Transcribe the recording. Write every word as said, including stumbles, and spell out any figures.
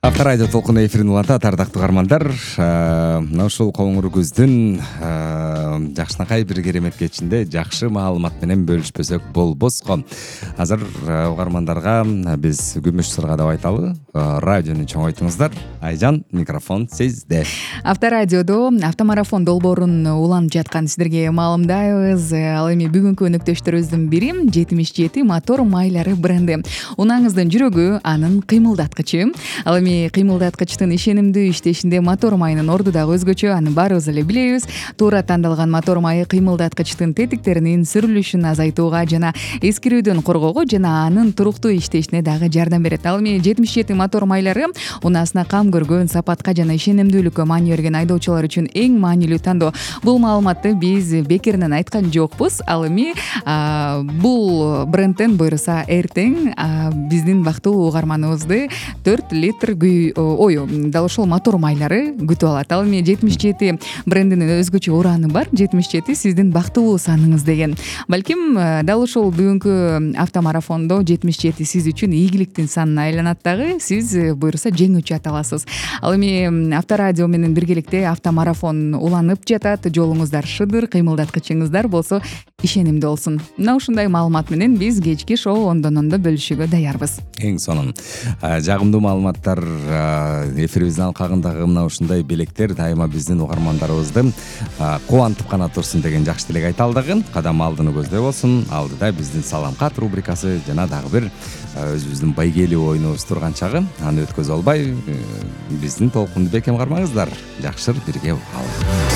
Авторадио толкун эфирин улантат, ардактуу угармандар. Мына ушул коңур күздүн жакшынакай бир керемет кечинде жакшы маалымат менен бөлүшпөсөк болбоско. Азыр угармандарга биз күмүш сырга деп айталы. Радиону чоңойтуңуздар. Айжан, микрофон сизде. Авторадиодо автомарафон долбоорун уланып жаткан сиздерге маалымдайбыз. Ал эми бүгүнкү өнөктөштөрүбүздүн бири жетимиш жети мотор майлары бренди. Унаңыздын жүрөгү анын кыймылдаткычы. Ал эми кыймылдаткычтын ишенимдүү иштешинде мотор майынын орду дагы өзгөчө, аны баарыбыз эле билебиз. Туура тандалган мотор майы кыймылдаткычтын тетиктеринин сүрүлүшүн азайтууга жана эскирүүдөн коргоого жана анын туруктуу иштешине дагы жардам берет. Ал эми жетимиш жети мотор майлары унаасына кам көргөн, сапатка жана ишенимдүүлүккө маани берген айдоочулар үчүн эң маанилүү тандоо. Бул маалыматты биз бекеринен айткан жокпуз. Ал эми бул брендтен буюрса эртең биздин бактылуу угарманыбызды төрт литр ою дал ушул мотор майлары күтүп алат. Ал эми жетимиш жети брендинин өзгөчө ураны бар. жетимиш жети сиздин бактылуу саныңыз деген. Балким дал ушул бүгүнкү автомарафондо жетимиш жети сиз үчүн ийгиликтин санына айланат дагы. Сиз буюрса жеңүүчү ата аласыз. Ал эми авторадио менен биргеликте автомарафон уланып жатат. Жолуңуздар шыдыр, кыймылдаткычыңыздар болсо ишенимдүү болсун. Мына ушундай маалымат менен биз кечки шоу ондон ондо бөлүшүүгө даярбыз. Эң сонун жагымдуу маалыматтар эфирибиздин алкагындагы мына ушундай белектер дайыма биздин угармандарыбызды кубантып гана турсун деген жакшы тилек айталы дагы. Кадам алдыны көздөй болсун. Алдыда биздин салам кат рубрикасы жана дагы бир өзүбүздүн байгелүү оюнубуз турган чагы. Аны өткөзө албай биздин толкунду бекем кармаңыздар. Жакшыр бирге болалы.